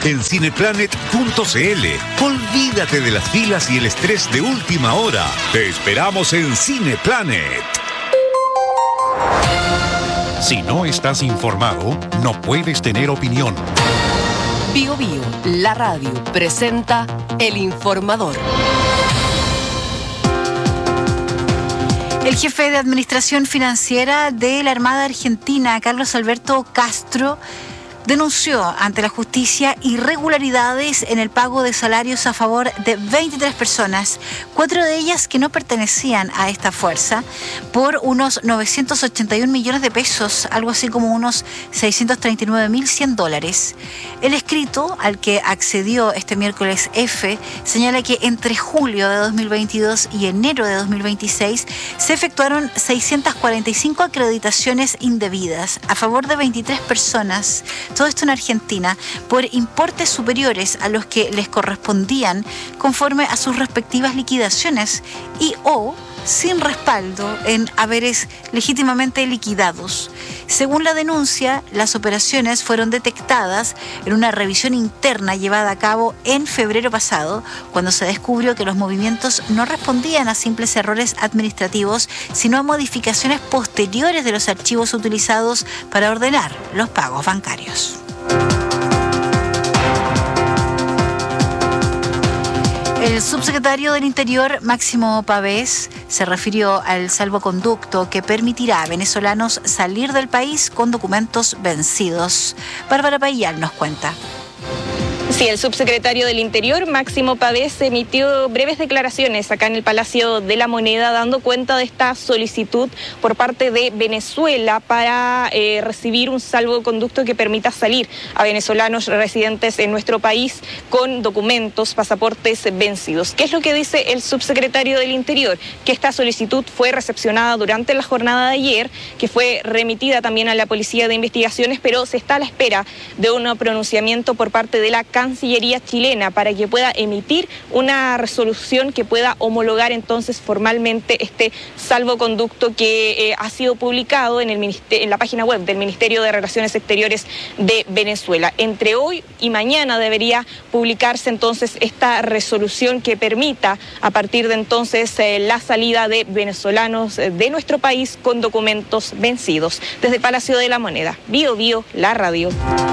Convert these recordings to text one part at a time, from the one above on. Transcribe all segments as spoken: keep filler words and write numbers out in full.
en cineplanet punto c l. Olvídate de las filas y el estrés de última hora. Te esperamos en Cineplanet. Si no estás informado, no puedes tener opinión. Bio Bio, la radio, presenta El Informador. El jefe de Administración Financiera de la Armada Argentina, Carlos Alberto Castro, denunció ante la justicia irregularidades en el pago de salarios a favor de veintitrés personas, cuatro de ellas que no pertenecían a esta fuerza, por unos novecientos ochenta y un millones de pesos, algo así como unos seiscientos treinta y nueve mil cien dólares. El escrito al que accedió este miércoles F señala que entre julio de dos mil veintidós y enero de dos mil veintiséis se efectuaron seiscientas cuarenta y cinco acreditaciones indebidas a favor de veintitrés personas, todo esto en Argentina, por importes superiores a los que les correspondían conforme a sus respectivas liquidaciones y o sin respaldo en haberes legítimamente liquidados. Según la denuncia, las operaciones fueron detectadas en una revisión interna llevada a cabo en febrero pasado, cuando se descubrió que los movimientos no respondían a simples errores administrativos, sino a modificaciones posteriores de los archivos utilizados para ordenar los pagos bancarios. El subsecretario del Interior, Máximo Pavés, se refirió al salvoconducto que permitirá a venezolanos salir del país con documentos vencidos. Bárbara Payal nos cuenta. Sí, el subsecretario del Interior, Máximo Pavés, emitió breves declaraciones acá en el Palacio de la Moneda, dando cuenta de esta solicitud por parte de Venezuela para eh, recibir un salvoconducto que permita salir a venezolanos residentes en nuestro país con documentos, pasaportes vencidos. ¿Qué es lo que dice el subsecretario del Interior? Que esta solicitud fue recepcionada durante la jornada de ayer, que fue remitida también a la Policía de Investigaciones, pero se está a la espera de un pronunciamiento por parte de la Cancillería chilena para que pueda emitir una resolución que pueda homologar entonces formalmente este salvoconducto que eh, ha sido publicado en, el ministerio, en la página web del Ministerio de Relaciones Exteriores de Venezuela. Entre hoy y mañana debería publicarse entonces esta resolución que permita a partir de entonces eh, la salida de venezolanos de nuestro país con documentos vencidos. Desde el Palacio de la Moneda, Bio Bio, la radio.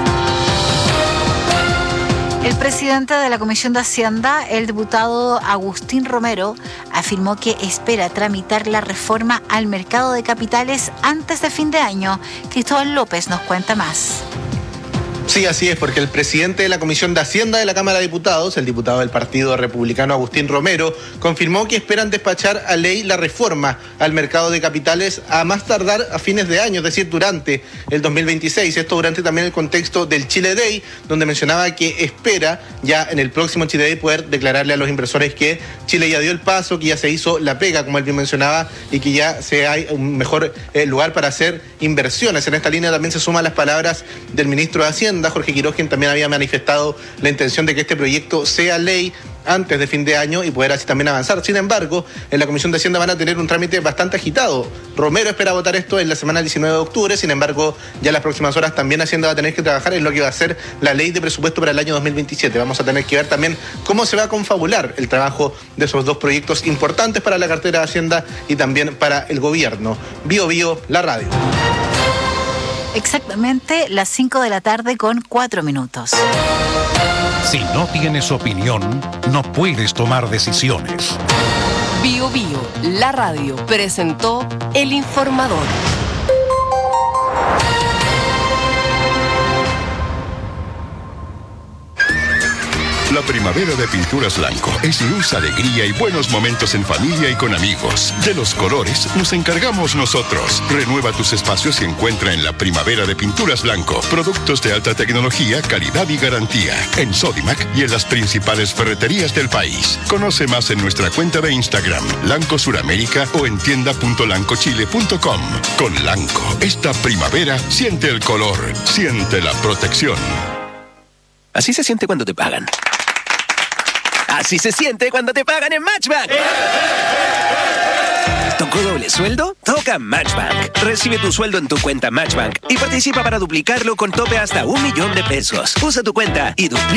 El presidente de la Comisión de Hacienda, el diputado Agustín Romero, afirmó que espera tramitar la reforma al mercado de capitales antes de fin de año. Cristóbal López nos cuenta más. Sí, así es, porque el presidente de la Comisión de Hacienda de la Cámara de Diputados, el diputado del Partido Republicano Agustín Romero, confirmó que esperan despachar a ley la reforma al mercado de capitales a más tardar a fines de año, es decir, durante el dos mil veintiséis. Esto durante también el contexto del Chile Day, donde mencionaba que espera ya en el próximo Chile Day poder declararle a los inversores que Chile ya dio el paso, que ya se hizo la pega, como él bien mencionaba, y que ya se hay un mejor eh, lugar para hacer inversiones. En esta línea también se suman las palabras del ministro de Hacienda, Jorge Quiroz, quien también había manifestado la intención de que este proyecto sea ley antes de fin de año y poder así también avanzar. Sin embargo, en la Comisión de Hacienda van a tener un trámite bastante agitado. Romero espera votar esto en la semana del diecinueve de octubre, sin embargo, ya en las próximas horas también Hacienda va a tener que trabajar en lo que va a ser la ley de presupuesto para el año dos mil veintisiete. Vamos a tener que ver también cómo se va a confabular el trabajo de esos dos proyectos importantes para la cartera de Hacienda y también para el gobierno. Bio Bio, la radio. Exactamente las cinco de la tarde con cuatro minutos. Si no tienes opinión, no puedes tomar decisiones. Bio Bio, la radio, presentó El Informador. La primavera de Pinturas Blanco es luz, alegría y buenos momentos en familia y con amigos. De los colores nos encargamos nosotros. Renueva tus espacios y encuentra en la primavera de Pinturas Blanco productos de alta tecnología, calidad y garantía. En Sodimac y en las principales ferreterías del país. Conoce más en nuestra cuenta de Instagram, Lanco Suramérica, o en tienda punto lancochile punto com. Con Lanco, esta primavera siente el color, siente la protección. Así se siente cuando te pagan. Así se siente cuando te pagan en Matchbank. ¿Tocó doble sueldo? Toca Matchbank. Recibe tu sueldo en tu cuenta Matchbank y participa para duplicarlo con tope hasta un millón de pesos. Usa tu cuenta y duplica